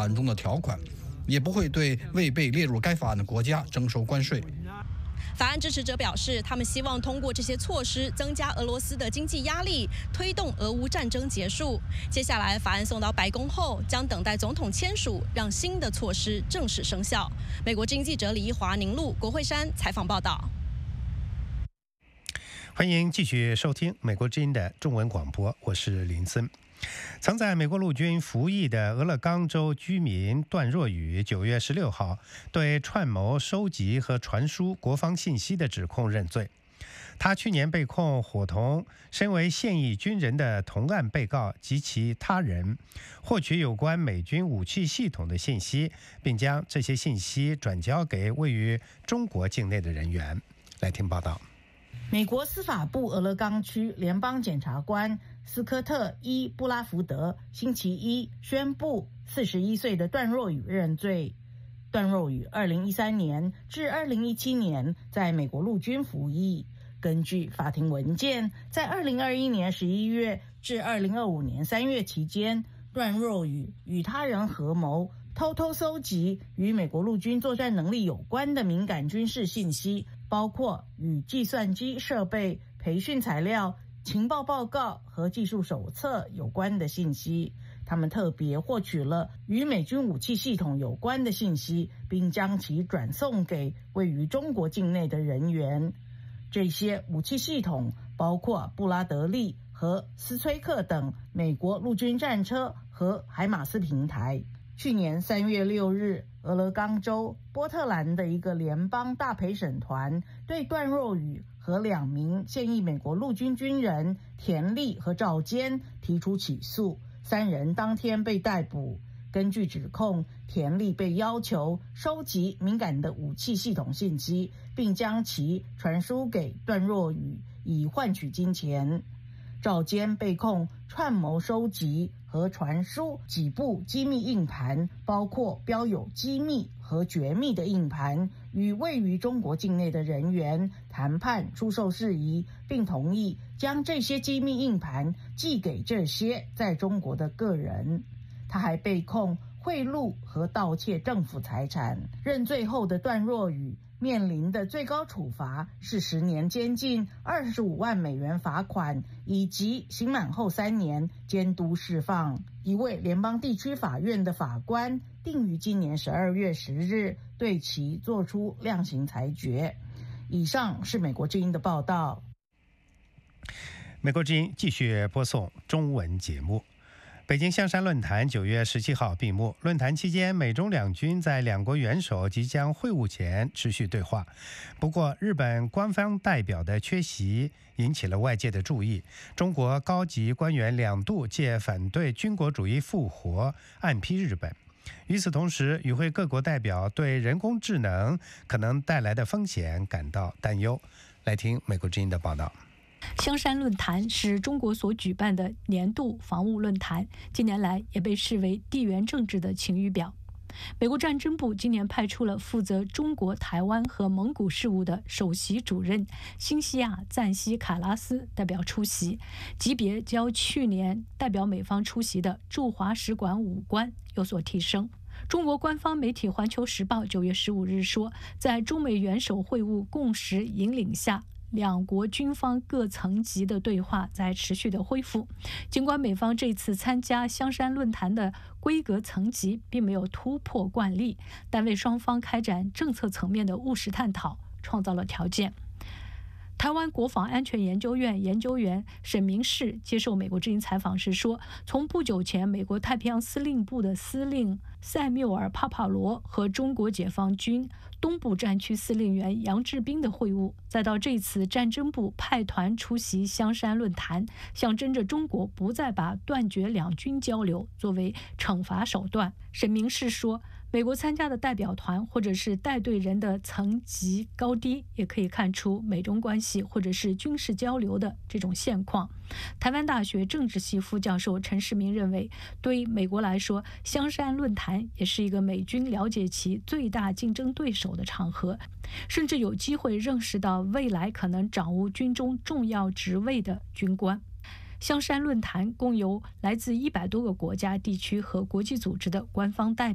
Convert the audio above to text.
案中的条款，也不会对未被列入该法案的国家征收关税。 法案支持者表示，他们希望通过这些措施增加俄罗斯的经济压力，推动俄乌战争结束。接下来，法案送到白宫后，将等待总统签署，让新的措施正式生效。美国之音记者李一华、宁路、国会山采访报道。 欢迎继续收听美国之音的中文广播，我是林森。曾在美国陆军服役的俄勒冈州居民段若雨9月16号对串谋收集和传输国防信息的指控认罪。他去年被控伙同身为现役军人的同案被告及其他人获取有关美军武器系统的信息，并将这些信息转交给位于中国境内的人员。来听报道。 美国司法部俄勒冈区联邦检察官斯科特·伊布拉福德星期一宣布41岁的段若雨认罪。段若雨2013年至2017年在美国陆军服役。根据法庭文件，在2021年11月至2025年3月期间，段若雨与他人合谋偷偷搜集与美国陆军作战能力有关的敏感军事信息，包括与计算机设备、培训材料、情报报告和技术手册有关的信息。他们特别获取了与美军武器系统有关的信息，并将其转送给位于中国境内的人员。这些武器系统包括布拉德利和斯崔克等美国陆军战车和海马斯平台。去年3月6日，俄勒冈州波特兰的一个联邦大陪审团对段若雨和2名现役美国陆军军人田利和赵坚提出起诉，3人当天被逮捕。根据指控，田利被要求收集敏感的武器系统信息，并将其传输给段若雨，以换取金钱。赵坚被控串谋收集和传输几部机密硬盘，包括标有机密和绝密的硬盘，与位于中国境内的人员谈判出售事宜，并同意将这些机密硬盘寄给这些在中国的个人。他还被控贿赂和盗窃政府财产。认罪后的段若雨面临的最高处罚是10年监禁、25万美元罚款，以及刑满后3年监督释放。一位联邦地区法院的法官定于今年12月10日对其作出量刑裁决。以上是美国之音的报道。 美国之音继续播送中文节目。北京香山论坛9月17号闭幕。论坛期间，美中两军在两国元首即将会晤前持续对话。不过，日本官方代表的缺席引起了外界的注意。中国高级官员2度借反对军国主义复活暗批日本。与此同时，与会各国代表对人工智能可能带来的风险感到担忧。来听美国之音的报道。 香山论坛是中国所举办的年度防务论坛，近年来也被视为地缘政治的晴雨表。美国战争部今年派出了负责中国、台湾和蒙古事务的首席主任辛西亚·赞西卡拉斯代表出席，级别较去年代表美方出席的驻华使馆5官有所提升。中国官方媒体《环球时报》9月15日说，在中美元首会晤共识引领下，两国军方各层级的对话在持续的恢复。尽管美方这次参加香山论坛的规格层级并没有突破惯例，但为双方开展政策层面的务实探讨创造了条件。台湾国防安全研究院研究员沈明世接受美国之音采访时说，从不久前美国太平洋司令部的司令塞缪尔·帕帕罗和中国解放军东部战区司令员杨志斌的会晤，再到这次战争部派团出席香山论坛，象征着中国不再把断绝两军交流作为惩罚手段。沈明世说，美国参加的代表团或者是带队人的层级高低，也可以看出美中关系或者是军事交流的这种现况。台湾大学政治系副教授陈世明认为，对美国来说，香山论坛也是一个美军了解其最大竞争对手的场合，甚至有机会认识到未来可能掌握军中重要职位的军官。香山论坛共有来自100多个国家、地区和国际组织的官方代表。